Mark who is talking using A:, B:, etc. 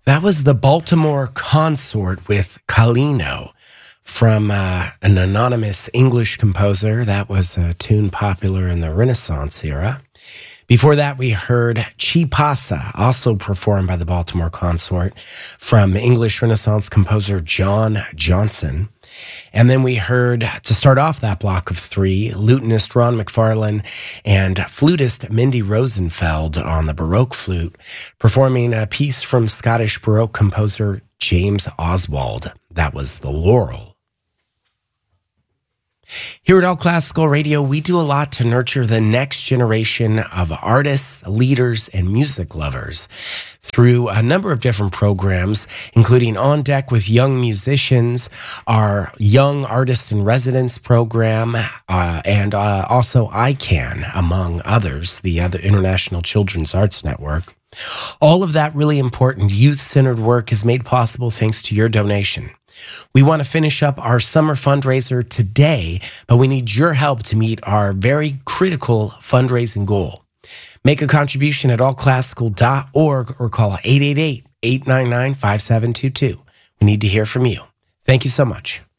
A: That was the Baltimore Consort with Calino from an anonymous English composer. That was a tune popular in the Renaissance era. Before that, we heard Chi Pasa, also performed by the Baltimore Consort, from English Renaissance composer John Johnson. And then we heard, to start off that block of three, lutenist Ron McFarlane and flutist Mindy Rosenfeld on the Baroque flute, performing a piece from Scottish Baroque composer James Oswald. That was The Laurel. Here at All Classical Radio, we do a lot to nurture the next generation of artists, leaders, and music lovers through a number of different programs, including On Deck with Young Musicians, our Young Artist in Residence program, and also ICANN, among others, the other International Children's Arts Network. All of that really important youth-centered work is made possible thanks to your donation. We want to finish up our summer fundraiser today, but we need your help to meet our very critical fundraising goal. Make a contribution at allclassical.org or call 888-899-5722. We need to hear from you. Thank you so much.